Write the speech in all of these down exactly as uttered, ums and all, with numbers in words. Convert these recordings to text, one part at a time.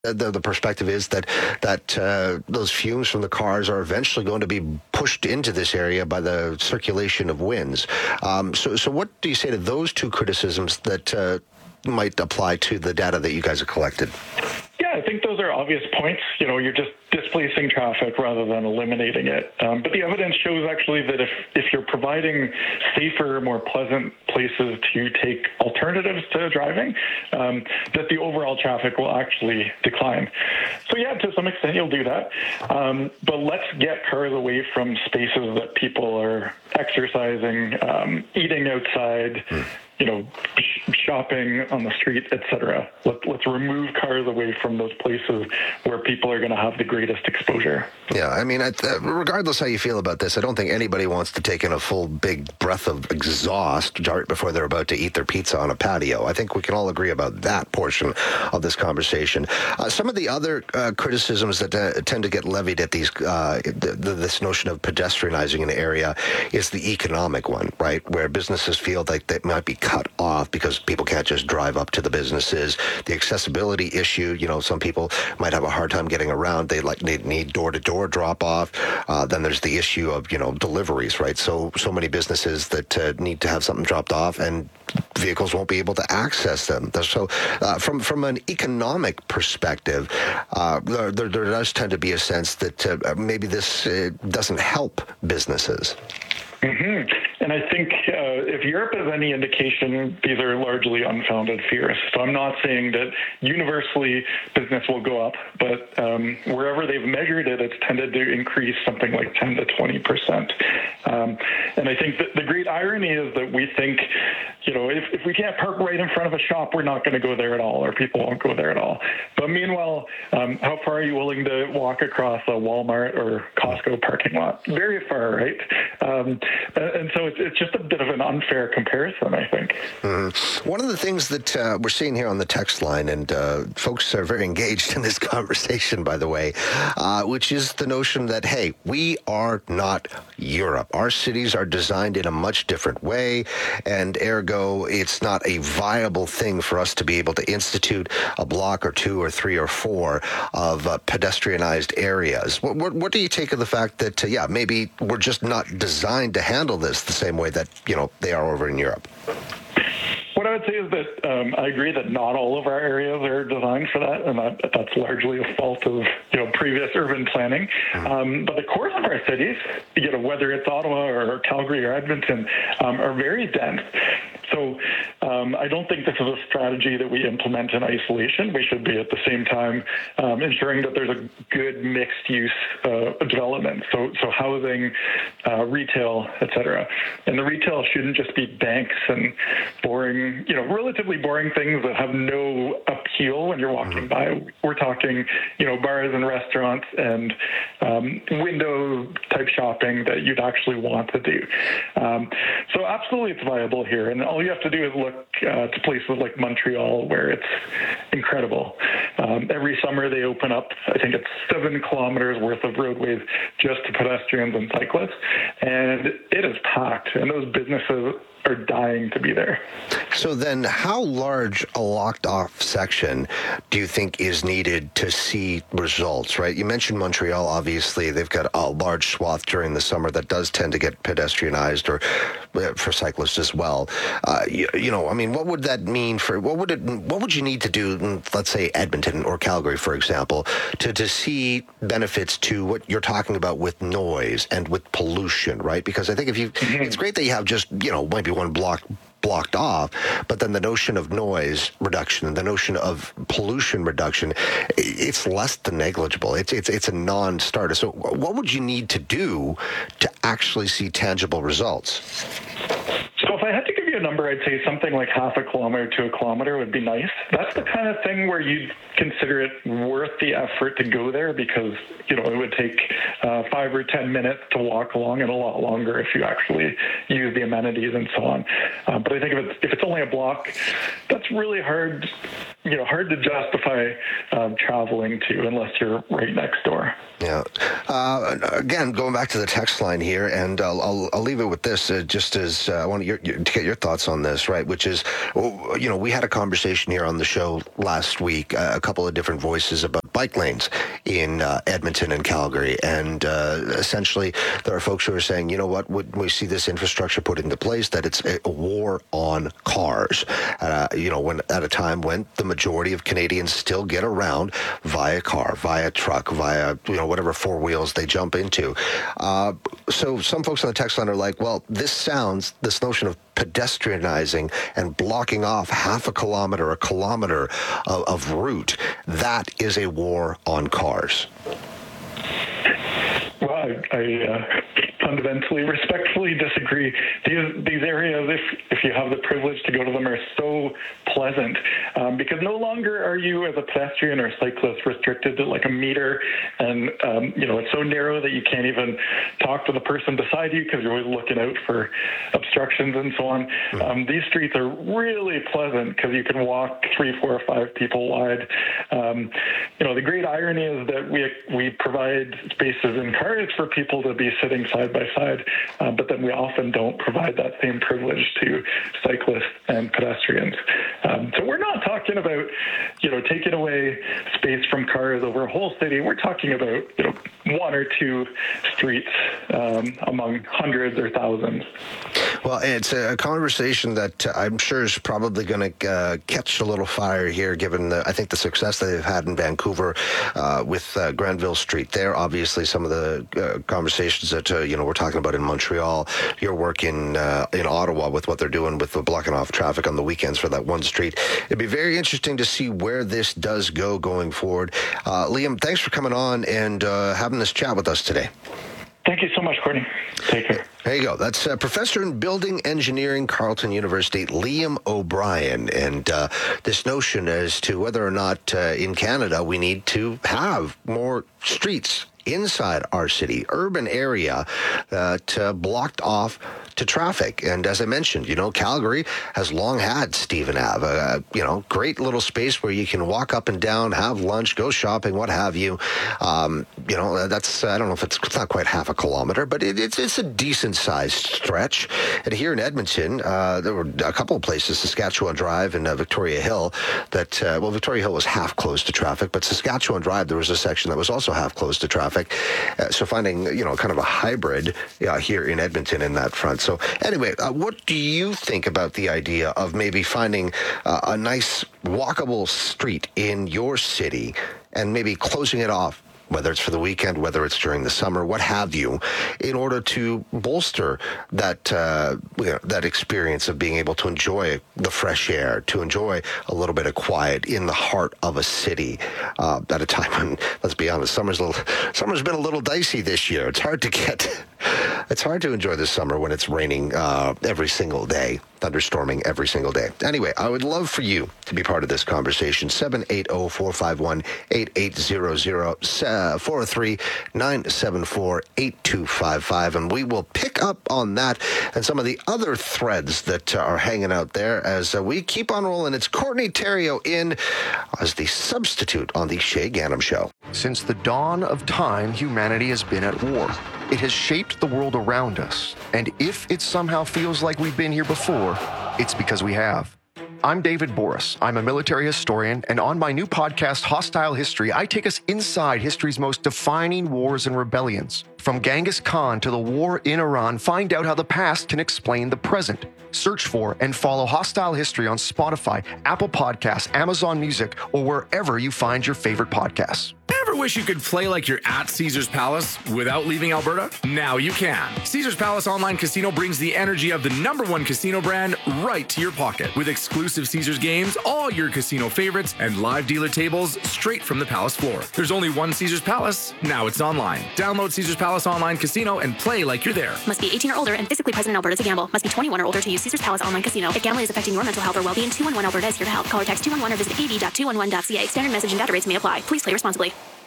The, the perspective is that that uh, those fumes from the cars are eventually going to be pushed into this area by the circulation of winds. Um, so, so what do you say to those two criticisms that uh, might apply to the data that you guys have collected? Yeah, I think those are obvious points. You know, you're just displacing traffic rather than eliminating it. Um, but the evidence shows actually that if, if you're providing safer, more pleasant places to take alternatives to driving, um, that the overall traffic will actually decline. So yeah, to some extent you'll do that. Um, but let's get cars away from spaces that people are exercising, um, eating outside, mm. you know, sh- shopping on the street, et cetera. Let, let's remove cars away from those places where people are going to have the greatest exposure. Yeah, I mean, I, uh, regardless how you feel about this, I don't think anybody wants to take in a full big breath of exhaust right before they're about to eat their pizza on a patio. I think we can all agree about that portion of this conversation. Uh, some of the other uh, criticisms that uh, tend to get levied at these uh, the, the, this notion of pedestrianizing an area is the economic one, right, where businesses feel like they might be cut off because people can't just drive up to the businesses. The accessibility issue, you know, some people might have a hard time getting around. They like they need door-to-door drop-off. Uh, then there's the issue of, you know, deliveries, right? So so many businesses that uh, need to have something dropped off and vehicles won't be able to access them. So uh, from from an economic perspective, uh, there, there does tend to be a sense that uh, maybe this uh, doesn't help businesses. Mm-hmm. And I think uh, if Europe is any indication, these are largely unfounded fears. So I'm not saying that universally business will go up, but um, wherever they've measured it, it's tended to increase something like ten to twenty percent. Um, and I think that the great irony is that we think, you know, if, if we can't park right in front of a shop, we're not going to go there at all, or people won't go there at all. But meanwhile, um, how far are you willing to walk across a Walmart or Costco parking lot? Very far, right? Um, and so it's, it's just a bit of an unfair comparison, I think. Mm-hmm. One of the things that uh, we're seeing here on the text line, and uh, folks are very engaged in this conversation, by the way, uh, which is the notion that, hey, we are not Europe. Our cities are designed in a much different way, and ergo, it's not a viable thing for us to be able to institute a block or two or three or four of uh, pedestrianized areas. What, what, what do you take of the fact that, uh, yeah, maybe we're just not designed to handle this the same way that, you know, they are over in Europe? What I would say is that um, I agree that not all of our areas are designed for that, and that, that's largely a fault of, you know, previous urban planning. Um, but the cores of our cities, you know, whether it's Ottawa or Calgary or Edmonton, um, are very dense. So um, I don't think this is a strategy that we implement in isolation. We should be at the same time um, ensuring that there's a good mixed use uh, development. So, so housing, uh, retail, et cetera. And the retail shouldn't just be banks and boring, you know, relatively boring things that have no appeal when you're walking by. We're talking, you know, bars and restaurants and um, window type shopping that you'd actually want to do. Um, so absolutely it's viable here. And all you have to do is look uh, to places like Montreal, where it's incredible. Um, every summer they open up, I think it's seven kilometers worth of roadways just to pedestrians and cyclists. And it is packed. And those businesses are dying to be there. So then how large a locked off section do you think is needed to see results, right? You mentioned Montreal, obviously. They've got a large swath during the summer that does tend to get pedestrianized, or for cyclists as well. Uh, you, you know, I mean, what would that mean for, what would it, what would you need to do in, let's say, Edmonton or Calgary, for example, to, to see benefits to what you're talking about with noise and with pollution, right? Because I think if you, mm-hmm. it's great that you have just, you know, maybe one block blocked off, but then the notion of noise reduction and the notion of pollution reduction, it's less than negligible. It's it's it's a non-starter. So what would you need to do to actually see tangible results? So if I had to give you a number, I'd say something like half a kilometer to a kilometer would be nice. That's the kind of thing where you'd consider it worth the effort to go there, because, you know, it would take uh, five or ten minutes to walk along, and a lot longer if you actually use the amenities and so on. Uh, but I think if it's, if it's only a block, that's really hard you know, hard to justify um, traveling to unless you're right next door. Yeah. Uh, again, going back to the text line here, and I'll, I'll, I'll leave it with this, uh, just as uh, I want your, your, to get your thoughts on this, right? Which is, you know, we had a conversation here on the show last week, uh, a couple of different voices about bike lanes in uh, Edmonton and Calgary. And uh, essentially, there are folks who are saying, you know what, when we see this infrastructure put into place, that it's a war on cars. Uh, you know, when at a time when the majority of Canadians still get around via car, via truck, via, you know, whatever four wheels they jump into. Uh, so some folks on the text line are like, well, this sounds, this notion of pedestrianizing and blocking off half a kilometer, a kilometer of, of route, that is a war on cars. Well, I, I uh, fundamentally, respectfully disagree. These these areas, if if you have the privilege to go to them, are so pleasant um, because no longer are you as a pedestrian or cyclist restricted to like a meter, and um, you know it's so narrow that you can't even talk to the person beside you because you're always looking out for obstructions and so on. Mm-hmm. Um, these streets are really pleasant because you can walk three, four, or five people wide. Um, you know, the great irony is that we we provide spaces in cars for people to be sitting side by side, uh, but then we often don't provide that same privilege to cyclists and pedestrians. Um, so we're not talking about, you know, taking away space from cars over a whole city. We're talking about, you know, one or two streets um, among hundreds or thousands. Well, it's a conversation that I'm sure is probably going to uh, catch a little fire here, given the, I think the success that they've had in Vancouver uh, with uh, Granville Street. There, obviously, some of the uh, conversations that uh, you know we're talking about in Montreal, your work in uh, in Ottawa with what they're doing with the blocking off traffic on the weekends for that one street. It'd be very interesting to see where this does go going forward. Uh, Liam, thanks for coming on and uh, having this chat with us today. Thank you so much, Courtney. Take care. There you go. That's uh, Professor in Building Engineering, Carleton University, Liam O'Brien. And uh, this notion as to whether or not uh, in Canada we need to have more streets inside our city, urban area that uh, blocked off to traffic. And as I mentioned, you know, Calgary has long had Stephen Ave, uh, you know, great little space where you can walk up and down, have lunch, go shopping, what have you. Um, you know, that's, I don't know if it's, it's not quite half a kilometer, but it, it's it's a decent sized stretch. And here in Edmonton, uh, there were a couple of places, Saskatchewan Drive and uh, Victoria Hill, that, uh, well, Victoria Hill was half closed to traffic, but Saskatchewan Drive, there was a section that was also half closed to traffic. Uh, so finding, you know, kind of a hybrid uh, here in Edmonton in that front. So anyway, uh, what do you think about the idea of maybe finding uh, a nice walkable street in your city and maybe closing it off, whether it's for the weekend, whether it's during the summer, what have you, in order to bolster that uh, you know, that experience of being able to enjoy the fresh air, to enjoy a little bit of quiet in the heart of a city uh, at a time when, let's be honest, summer's a little, summer's been a little dicey this year. It's hard to get, it's hard to enjoy the summer when it's raining uh, every single day, thunderstorming every single day. Anyway, I would love for you to be part of this conversation. seven eight zero, four five one, eight eight zero zero, four oh three, nine seven four, eight two five five, and we will pick up on that and some of the other threads that are hanging out there as uh, we keep on rolling. It's Courtney Theriault in as the substitute on the Shay Gannam Show. Since the dawn of time, humanity has been at war. It has shaped the world around us, and if it somehow feels like we've been here before, it's because we have. I'm David Boris. I'm a military historian, and on my new podcast, Hostile History, I take us inside history's most defining wars and rebellions. From Genghis Khan to the war in Iran, find out how the past can explain the present. Search for and follow Hostile History on Spotify, Apple Podcasts, Amazon Music, or wherever you find your favorite podcasts. Ever wish you could play like you're at Caesars Palace without leaving Alberta? Now you can. Caesars Palace Online Casino brings the energy of the number one casino brand right to your pocket. With exclusive Caesars games, all your casino favorites, and live dealer tables straight from the Palace floor. There's only one Caesars Palace. Now it's online. Download Caesars Palace Online Casino and play like you're there. Must be eighteen or older and physically present in Alberta to gamble. Must be twenty-one or older to use Caesars Palace Online Casino. If gambling is affecting your mental health or well-being, two one one Alberta is here to help. Call or text two one one or visit a v dot two one one dot c a. Standard message and data rates may apply. Please play responsibly.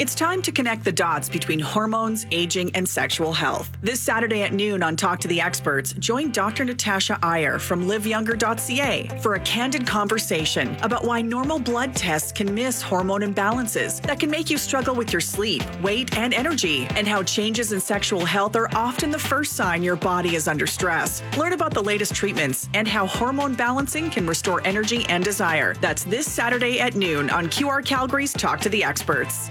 It's time to connect the dots between hormones, aging, and sexual health. This Saturday at noon on Talk to the Experts, join Doctor Natasha Iyer from live younger dot c a for a candid conversation about why normal blood tests can miss hormone imbalances that can make you struggle with your sleep, weight, and energy, and how changes in sexual health are often the first sign your body is under stress. Learn about the latest treatments and how hormone balancing can restore energy and desire. That's this Saturday at noon on Q R Calgary's Talk to the Experts.